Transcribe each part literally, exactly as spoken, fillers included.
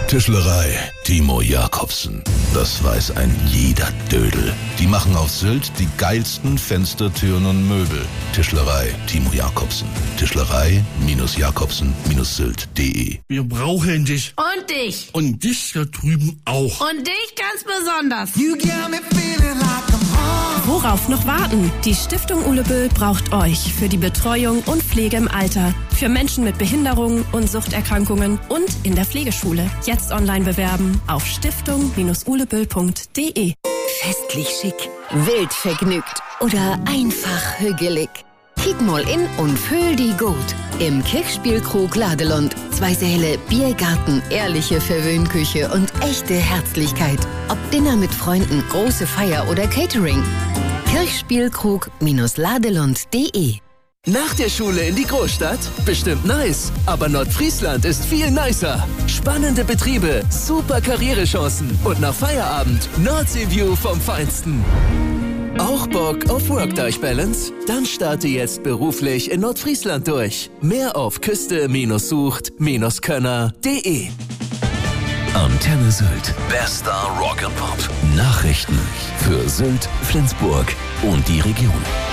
Tischlerei Timo Jacobsen. Das weiß ein jeder Dödel. Die machen auf Sylt die geilsten Fenster, Türen und Möbel. Tischlerei Timo Jacobsen. Tischlerei Jacobsen Sylt punkt de. Wir brauchen dich. Und dich. Und dich da drüben auch. Und dich ganz besonders. You got me feeling like I'm home. Worauf noch warten? Die Stiftung Uleböll braucht euch für die Betreuung und Pflege im Alter. Für Menschen mit Behinderungen und Suchterkrankungen und in der Pflegeschule. Jetzt online bewerben auf stiftung uleböll punkt de. Festlich schick, wild vergnügt oder einfach hügelig. Kick mal in und füll die gut. Im Kirchspielkrug Ladelund. Zwei Säle, Biergarten, ehrliche Verwöhnküche und echte Herzlichkeit. Ob Dinner mit Freunden, große Feier oder Catering. Kirchspielkrug Ladelund punkt de. Nach der Schule in die Großstadt? Bestimmt nice. Aber Nordfriesland ist viel nicer. Spannende Betriebe, super Karrierechancen und nach Feierabend Nordsee-View vom Feinsten. Auch Bock auf Work-Life-Balance? Dann starte jetzt beruflich in Nordfriesland durch. Mehr auf küste-sucht-könner punkt de. Antenne Sylt. Bester Rock'n'Pop. Nachrichten für Sylt, Flensburg und die Region.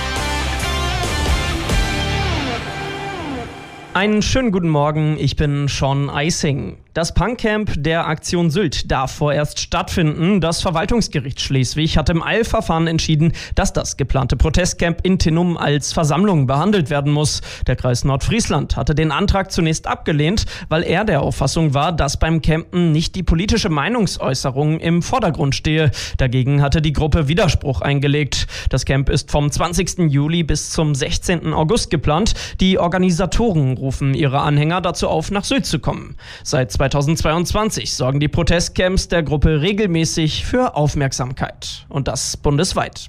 Einen schönen guten Morgen, ich bin Sean Eising. Das Punkcamp der Aktion Sylt darf vorerst stattfinden. Das Verwaltungsgericht Schleswig hat im Eilverfahren entschieden, dass das geplante Protestcamp in Tinnum als Versammlung behandelt werden muss. Der Kreis Nordfriesland hatte den Antrag zunächst abgelehnt, weil er der Auffassung war, dass beim Campen nicht die politische Meinungsäußerung im Vordergrund stehe. Dagegen hatte die Gruppe Widerspruch eingelegt. Das Camp ist vom zwanzigsten Juli bis zum sechzehnten August geplant. Die Organisatoren rufen ihre Anhänger dazu auf, nach Sylt zu kommen. Seit zweitausendzweiundzwanzig sorgen die Protestcamps der Gruppe regelmäßig für Aufmerksamkeit. Und das bundesweit.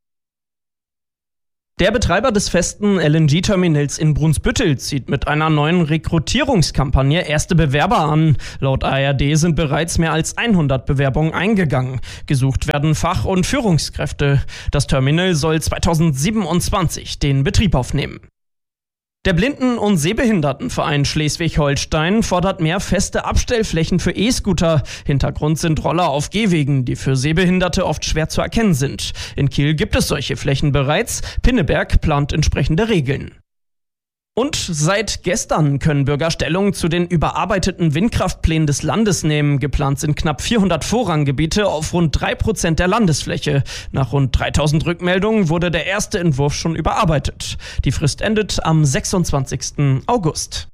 Der Betreiber des festen L N G-Terminals in Brunsbüttel zieht mit einer neuen Rekrutierungskampagne erste Bewerber an. Laut A R D sind bereits mehr als hundert Bewerbungen eingegangen. Gesucht werden Fach- und Führungskräfte. Das Terminal soll zweitausendsiebenundzwanzig den Betrieb aufnehmen. Der Blinden- und Sehbehindertenverein Schleswig-Holstein fordert mehr feste Abstellflächen für E-Scooter. Hintergrund sind Roller auf Gehwegen, die für Sehbehinderte oft schwer zu erkennen sind. In Kiel gibt es solche Flächen bereits. Pinneberg plant entsprechende Regeln. Und seit gestern können Bürger Stellung zu den überarbeiteten Windkraftplänen des Landes nehmen. Geplant sind knapp vierhundert Vorranggebiete auf rund drei Prozent der Landesfläche. Nach rund dreitausend Rückmeldungen wurde der erste Entwurf schon überarbeitet. Die Frist endet am sechsundzwanzigsten August.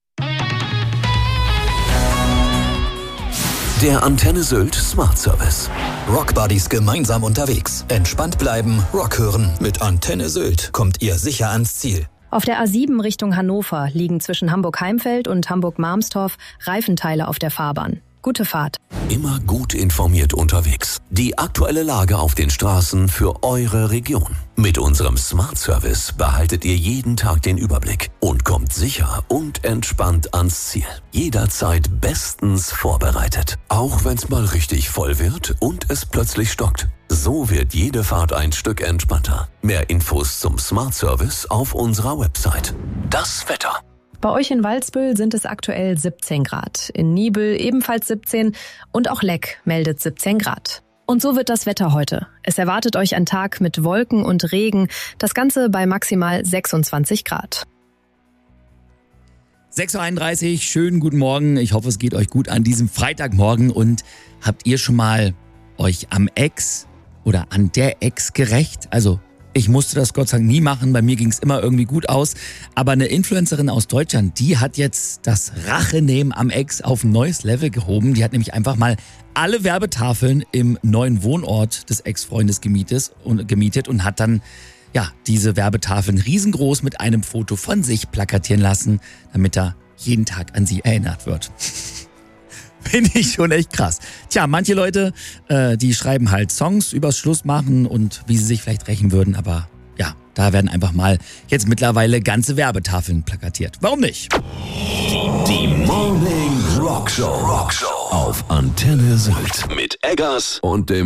Der Antenne Sylt Smart Service. Rockbuddies gemeinsam unterwegs. Entspannt bleiben, Rock hören. Mit Antenne Sylt kommt ihr sicher ans Ziel. Auf der A sieben Richtung Hannover liegen zwischen Hamburg-Heimfeld und Hamburg-Marmstorf Reifenteile auf der Fahrbahn. Gute Fahrt. Immer gut informiert unterwegs. Die aktuelle Lage auf den Straßen für eure Region. Mit unserem Smart Service behaltet ihr jeden Tag den Überblick und kommt sicher und entspannt ans Ziel. Jederzeit bestens vorbereitet. Auch wenn's mal richtig voll wird und es plötzlich stockt. So wird jede Fahrt ein Stück entspannter. Mehr Infos zum Smart Service auf unserer Website. Das Wetter. Bei euch in Walsbüll sind es aktuell siebzehn Grad. In Niebel ebenfalls siebzehn und auch Leck meldet siebzehn Grad. Und so wird das Wetter heute. Es erwartet euch ein Tag mit Wolken und Regen. Das Ganze bei maximal sechsundzwanzig Grad. sechs Uhr einunddreißig, schönen guten Morgen. Ich hoffe, es geht euch gut an diesem Freitagmorgen. Und habt ihr schon mal euch am Ex oder an der Ex gerächt? Also ich musste das Gott sei Dank nie machen, bei mir ging es immer irgendwie gut aus. Aber eine Influencerin aus Deutschland, die hat jetzt das Rachenehmen am Ex auf ein neues Level gehoben. Die hat nämlich einfach mal alle Werbetafeln im neuen Wohnort des Ex-Freundes gemietet und, gemietet und hat dann ja diese Werbetafeln riesengroß mit einem Foto von sich plakatieren lassen, damit er jeden Tag an sie erinnert wird. Finde ich schon echt krass. Tja, manche Leute, äh, die schreiben halt Songs übers Schlussmachen und wie sie sich vielleicht rächen würden, aber ja, da werden einfach mal jetzt mittlerweile ganze Werbetafeln plakatiert. Warum nicht? Die Morning Rock Show. Rock Show auf Antenne Sylt mit Eggers und dem